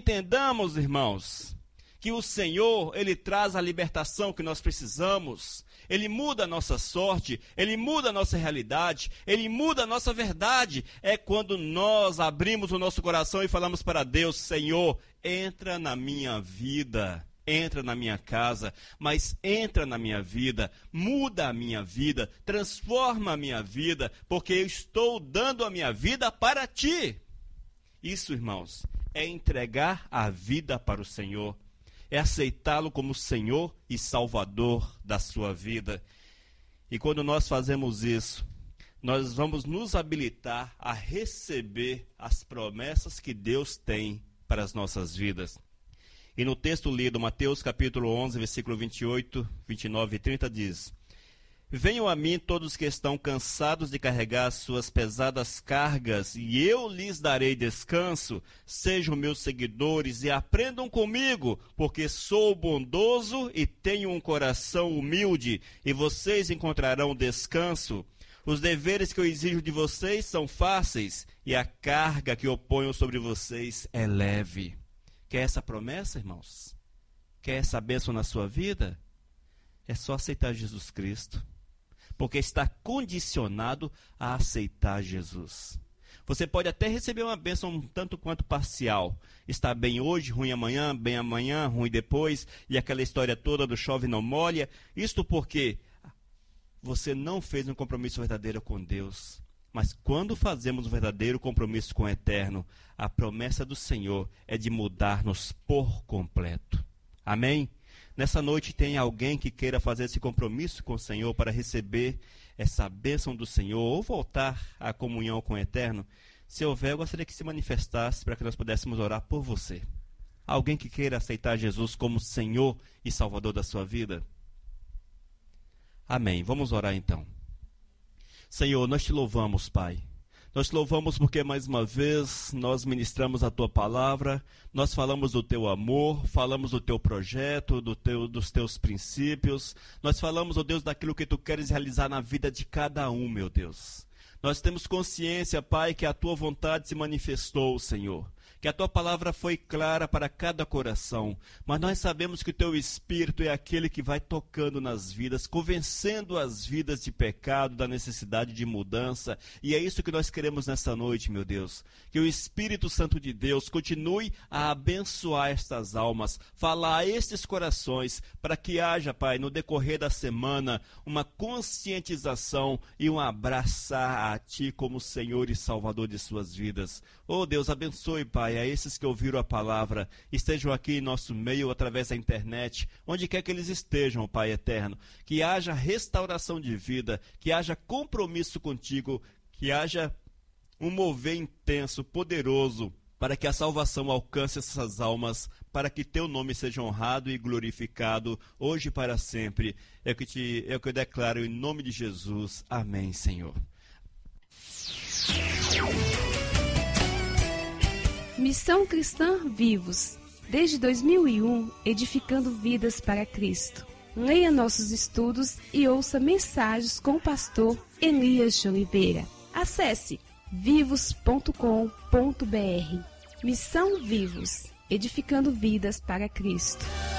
entendamos, irmãos, que o Senhor, Ele traz a libertação que nós precisamos. Ele muda a nossa sorte, Ele muda a nossa realidade, Ele muda a nossa verdade. É quando nós abrimos o nosso coração e falamos para Deus: Senhor, entra na minha vida, entra na minha casa, mas entra na minha vida, muda a minha vida, transforma a minha vida, porque eu estou dando a minha vida para Ti. Isso, irmãos, é entregar a vida para o Senhor. É aceitá-lo como Senhor e Salvador da sua vida. E quando nós fazemos isso, nós vamos nos habilitar a receber as promessas que Deus tem para as nossas vidas. E no texto lido, Mateus capítulo 11, versículo 28, 29 e 30 diz: Venham a mim todos que estão cansados de carregar suas pesadas cargas, e eu lhes darei descanso. Sejam meus seguidores e aprendam comigo, porque sou bondoso e tenho um coração humilde, e vocês encontrarão descanso. Os deveres que eu exijo de vocês são fáceis, e a carga que eu ponho sobre vocês é leve. Quer essa promessa, irmãos? Quer essa bênção na sua vida? É só aceitar Jesus Cristo. Porque está condicionado a aceitar Jesus. Você pode até receber uma bênção um tanto quanto parcial. Está bem hoje, ruim amanhã, ruim depois, e aquela história toda do chove não molha. Isto porque você não fez um compromisso verdadeiro com Deus. Mas quando fazemos um verdadeiro compromisso com o Eterno, a promessa do Senhor é de mudar-nos por completo. Amém? Nessa noite tem alguém que queira fazer esse compromisso com o Senhor para receber essa bênção do Senhor ou voltar à comunhão com o Eterno? Se houver, eu gostaria que se manifestasse para que nós pudéssemos orar por você. Alguém que queira aceitar Jesus como Senhor e Salvador da sua vida? Amém. Vamos orar então. Senhor, nós te louvamos, Pai. Nós te louvamos porque mais uma vez nós ministramos a Tua palavra, nós falamos do Teu amor, falamos do Teu projeto, dos Teus princípios, nós falamos, ó Deus, daquilo que Tu queres realizar na vida de cada um, meu Deus. Nós temos consciência, Pai, que a Tua vontade se manifestou, Senhor. Que a Tua palavra foi clara para cada coração, mas nós sabemos que o Teu Espírito é aquele que vai tocando nas vidas, convencendo as vidas de pecado, da necessidade de mudança, e é isso que nós queremos nessa noite, meu Deus. Que o Espírito Santo de Deus continue a abençoar estas almas, falar a estes corações, para que haja, Pai, no decorrer da semana, uma conscientização e um abraçar a Ti como Senhor e Salvador de suas vidas. Oh Deus, abençoe, Pai, a esses que ouviram a palavra, estejam aqui em nosso meio através da internet, onde quer que eles estejam, Pai eterno, que haja restauração de vida, que haja compromisso contigo, que haja um mover intenso, poderoso, para que a salvação alcance essas almas, para que teu nome seja honrado e glorificado, hoje e para sempre. É o que eu declaro em nome de Jesus. Amém, Senhor. Missão Cristã Vivos, desde 2001, edificando vidas para Cristo. Leia nossos estudos e ouça mensagens com o pastor Elias de Oliveira. Acesse vivos.com.br. Missão Vivos, edificando vidas para Cristo.